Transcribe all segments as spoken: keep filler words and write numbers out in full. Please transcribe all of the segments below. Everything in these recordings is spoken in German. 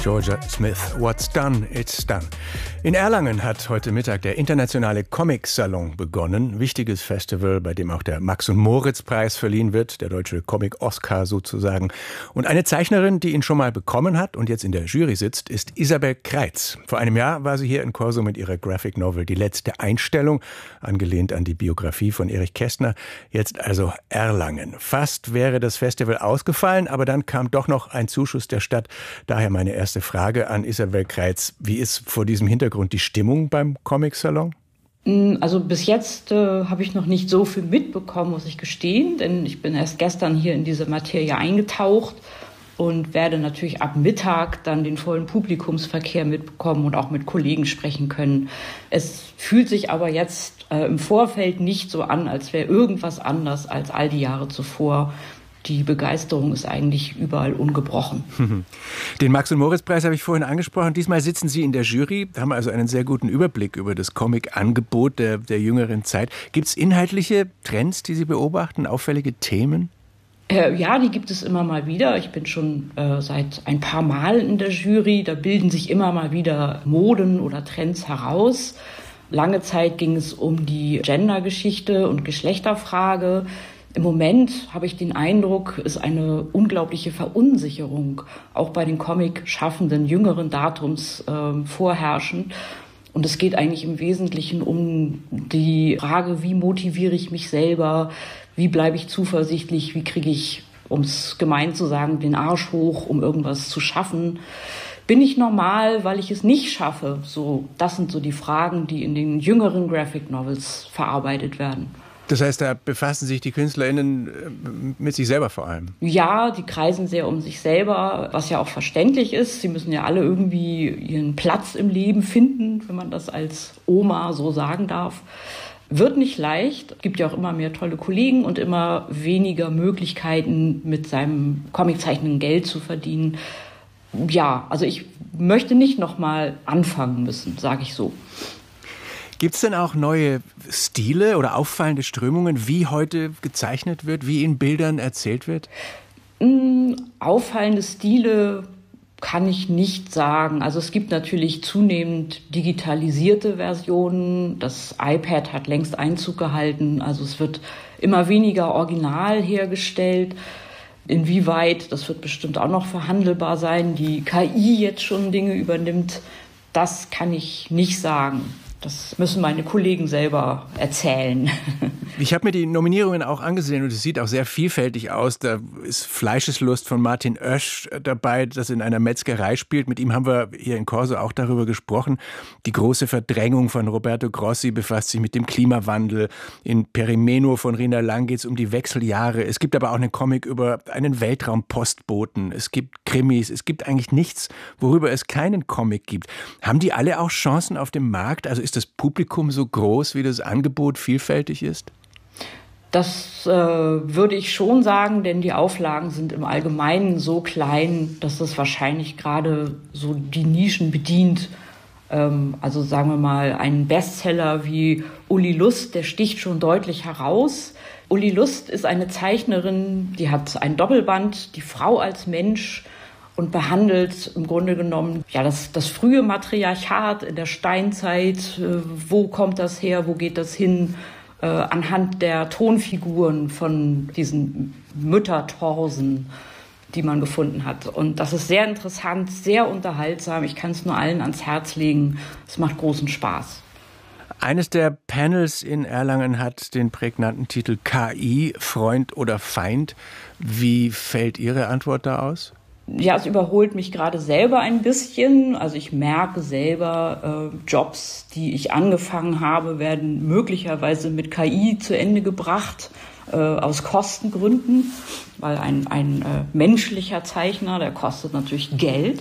Georgia Smith. What's done, it's done. In Erlangen hat heute Mittag der internationale Comic-Salon begonnen. Wichtiges Festival, bei dem auch der Max-und-Moritz-Preis verliehen wird, der deutsche Comic-Oscar sozusagen. Und eine Zeichnerin, die ihn schon mal bekommen hat und jetzt in der Jury sitzt, ist Isabel Kreitz. Vor einem Jahr war sie hier in Corso mit ihrer Graphic Novel Die letzte Einstellung, angelehnt an die Biografie von Erich Kästner. Jetzt also Erlangen. Fast wäre das Festival ausgefallen, aber dann kam doch noch ein Zuschuss der Stadt. Daher meine erste Frage an Isabel Kreitz. Wie ist vor diesem Hintergrund die Stimmung beim Comic-Salon? Also bis jetzt äh, habe ich noch nicht so viel mitbekommen, muss ich gestehen, denn ich bin erst gestern hier in diese Materie eingetaucht und werde natürlich ab Mittag dann den vollen Publikumsverkehr mitbekommen und auch mit Kollegen sprechen können. Es fühlt sich aber jetzt äh, im Vorfeld nicht so an, als wäre irgendwas anders als all die Jahre zuvor. Die Begeisterung ist eigentlich überall ungebrochen. Den Max-und-Moritz-Preis habe ich vorhin angesprochen. Diesmal sitzen Sie in der Jury, haben also einen sehr guten Überblick über das Comic-Angebot der, der jüngeren Zeit. Gibt es inhaltliche Trends, die Sie beobachten, auffällige Themen? Äh, ja, die gibt es immer mal wieder. Ich bin schon äh, seit ein paar Mal in der Jury. Da bilden sich immer mal wieder Moden oder Trends heraus. Lange Zeit ging es um die Gender-Geschichte und Geschlechterfrage. Im Moment habe ich den Eindruck, ist eine unglaubliche Verunsicherung auch bei den Comic-Schaffenden jüngeren Datums äh, vorherrschend. Und es geht eigentlich im Wesentlichen um die Frage, wie motiviere ich mich selber, wie bleibe ich zuversichtlich, wie kriege ich, um es gemein zu sagen, den Arsch hoch, um irgendwas zu schaffen. Bin ich normal, weil ich es nicht schaffe? So, das sind so die Fragen, die in den jüngeren Graphic Novels verarbeitet werden. Das heißt, da befassen sich die KünstlerInnen mit sich selber vor allem? Ja, die kreisen sehr um sich selber, was ja auch verständlich ist. Sie müssen ja alle irgendwie ihren Platz im Leben finden, wenn man das als Oma so sagen darf. Wird nicht leicht. Es gibt ja auch immer mehr tolle Kollegen und immer weniger Möglichkeiten, mit seinem Comiczeichnen Geld zu verdienen. Ja, also ich möchte nicht nochmal anfangen müssen, sage ich so. Gibt es denn auch neue Stile oder auffallende Strömungen, wie heute gezeichnet wird, wie in Bildern erzählt wird? Mm, auffallende Stile kann ich nicht sagen. Also es gibt natürlich zunehmend digitalisierte Versionen. Das iPad hat längst Einzug gehalten. Also es wird immer weniger original hergestellt. Inwieweit, das wird bestimmt auch noch verhandelbar sein, die K I jetzt schon Dinge übernimmt, das kann ich nicht sagen. Das müssen meine Kollegen selber erzählen. Ich habe mir die Nominierungen auch angesehen und es sieht auch sehr vielfältig aus. Da ist Fleischeslust von Martin Oesch dabei, das in einer Metzgerei spielt. Mit ihm haben wir hier in Corso auch darüber gesprochen. Die große Verdrängung von Roberto Grossi befasst sich mit dem Klimawandel. In Perimeno von Rina Lang geht es um die Wechseljahre. Es gibt aber auch einen Comic über einen Weltraumpostboten. Es gibt Krimis. Es gibt eigentlich nichts, worüber es keinen Comic gibt. Haben die alle auch Chancen auf dem Markt? Also ist das Publikum so groß, wie das Angebot vielfältig ist? Das äh, würde ich schon sagen, denn die Auflagen sind im Allgemeinen so klein, dass das wahrscheinlich gerade so die Nischen bedient. Ähm, also sagen wir mal, ein Bestseller wie Uli Lust, der sticht schon deutlich heraus. Uli Lust ist eine Zeichnerin, die hat ein Doppelband, die Frau als Mensch, und behandelt im Grunde genommen ja das, das frühe Matriarchat in der Steinzeit. Äh, wo kommt das her, wo geht das hin? Äh, anhand der Tonfiguren von diesen Müttertorsen, die man gefunden hat. Und das ist sehr interessant, sehr unterhaltsam. Ich kann es nur allen ans Herz legen. Es macht großen Spaß. Eines der Panels in Erlangen hat den prägnanten Titel K I, Freund oder Feind. Wie fällt Ihre Antwort da aus? Ja, es überholt mich gerade selber ein bisschen. Also ich merke selber, äh, Jobs, die ich angefangen habe, werden möglicherweise mit K I zu Ende gebracht, äh, aus Kostengründen, weil ein, ein äh, menschlicher Zeichner, der kostet natürlich Geld.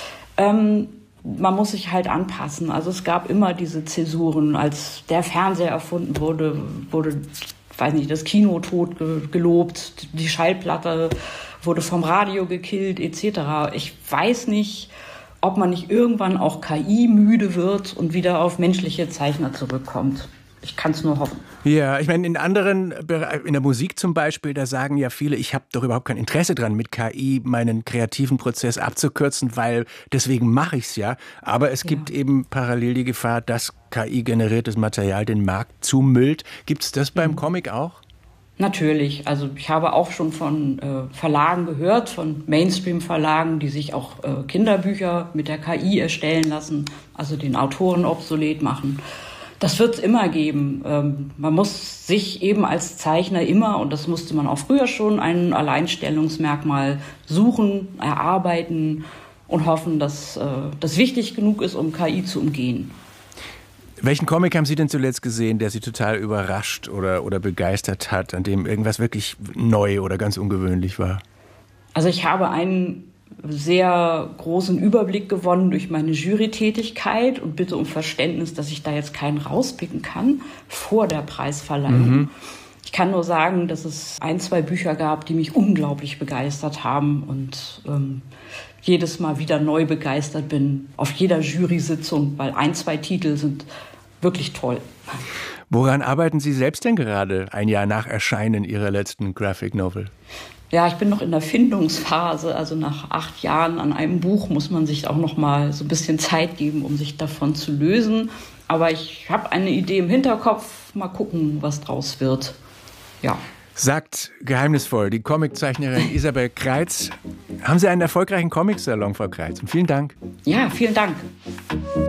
Ähm, man muss sich halt anpassen. Also es gab immer diese Zäsuren. Als der Fernseher erfunden wurde, wurde, weiß nicht, das Kino tot ge- gelobt, die Schallplatte wurde vom Radio gekillt, et cetera. Ich weiß nicht, ob man nicht irgendwann auch K I müde wird und wieder auf menschliche Zeichner zurückkommt. ich kann es nur hoffen. Ja, ich meine, in anderen Bereichen, in der Musik zum Beispiel, da sagen ja viele, ich habe doch überhaupt kein Interesse dran, mit K I meinen kreativen Prozess abzukürzen, weil deswegen mache ich es ja. Aber es gibt ja. eben parallel die Gefahr, dass K I-generiertes Material den Markt zumüllt. Gibt es das beim mhm. Comic auch? Natürlich. Also ich habe auch schon von äh, Verlagen gehört, von Mainstream-Verlagen, die sich auch äh, Kinderbücher mit der K I erstellen lassen, also den Autoren obsolet machen. Das wird es immer geben. Ähm, man muss sich eben als Zeichner immer, und das musste man auch früher schon, ein Alleinstellungsmerkmal suchen, erarbeiten und hoffen, dass äh, das wichtig genug ist, um K I zu umgehen. Welchen Comic haben Sie denn zuletzt gesehen, der Sie total überrascht oder, oder begeistert hat, an dem irgendwas wirklich neu oder ganz ungewöhnlich war? Also ich habe einen sehr großen Überblick gewonnen durch meine Jurytätigkeit und bitte um Verständnis, dass ich da jetzt keinen rauspicken kann vor der Preisverleihung. Mhm. Ich kann nur sagen, dass es ein, zwei Bücher gab, die mich unglaublich begeistert haben und ähm, jedes Mal wieder neu begeistert bin auf jeder Jury-Sitzung, weil ein, zwei Titel sind wirklich toll. Woran arbeiten Sie selbst denn gerade, ein Jahr nach Erscheinen Ihrer letzten Graphic Novel? Ja, ich bin noch in der Findungsphase. Also nach acht Jahren an einem Buch muss man sich auch noch mal so ein bisschen Zeit geben, um sich davon zu lösen. Aber ich habe eine Idee im Hinterkopf. Mal gucken, was draus wird. Ja. Sagt geheimnisvoll die Comiczeichnerin Isabel Kreitz. Haben Sie einen erfolgreichen Comicsalon, Frau Kreitz? Und vielen Dank. Ja, vielen Dank.